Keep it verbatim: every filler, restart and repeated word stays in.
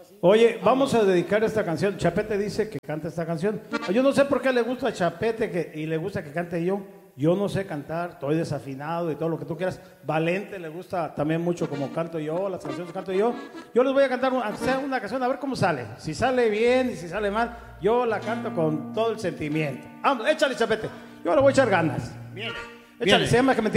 Oye, vamos a dedicar esta canción. Chapete dice que canta esta canción. Yo no sé por qué le gusta a Chapete que, y le gusta que cante yo. Yo no sé cantar, estoy desafinado y todo lo que tú quieras. Valente le gusta también mucho como canto yo, las canciones que canto yo. Yo les voy a cantar una, sea una canción a ver cómo sale. Si sale bien y si sale mal, yo la canto con todo el sentimiento. Vamos, échale, Chapete. Yo le voy a echar ganas. Viene. Échale, Viene. se llama que me